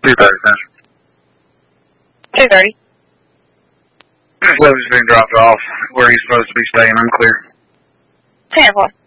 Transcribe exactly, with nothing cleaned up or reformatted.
two thirty, man. two thirty. So he's being dropped off where he's supposed to be staying unclear. ten four.